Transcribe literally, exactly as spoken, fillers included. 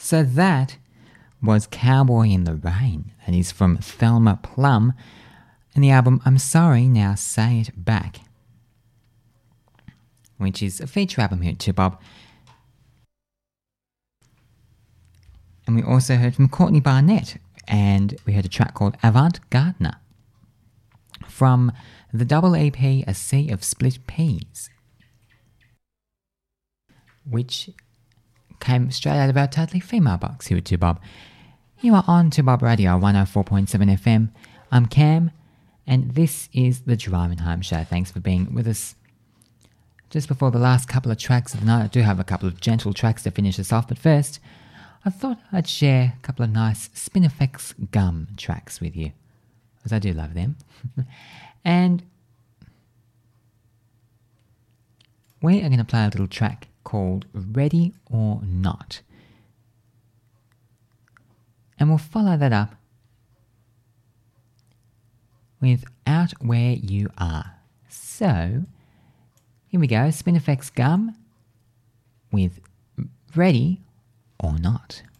So that was Cowboy in the Rain, and is from Thelma Plum, and the album I'm Sorry, Now Say It Back, which is a feature album here at Two Bob. And we also heard from Courtney Barnett, and we heard a track called Avant Gardener from the double E P A Sea of Split Peas, which came straight out of our Totally Female box here at Two Bob. You are on Two Bob Radio one oh four point seven F M. I'm Cam, and this is the Driving Home Show. Thanks for being with us. Just before the last couple of tracks of the night, I do have a couple of gentle tracks to finish us off, but first, I thought I'd share a couple of nice Spinifex gum tracks with you, because I do love them. And we are going to play a little track called Ready or Not. And we'll follow that up with Out Where You Are. So, here we go, Spinifex gum with Ready or Not.